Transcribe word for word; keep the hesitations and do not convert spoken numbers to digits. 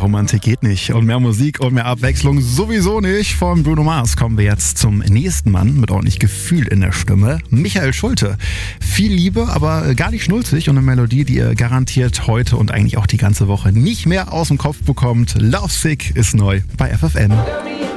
Mehr Romantik geht nicht und mehr Musik und mehr Abwechslung sowieso nicht. Von Bruno Mars kommen wir jetzt zum nächsten Mann mit ordentlich Gefühl in der Stimme. Michael Schulte. Viel Liebe, aber gar nicht schnulzig und eine Melodie, die ihr garantiert heute und eigentlich auch die ganze Woche nicht mehr aus dem Kopf bekommt. Lovesick ist neu bei F F N.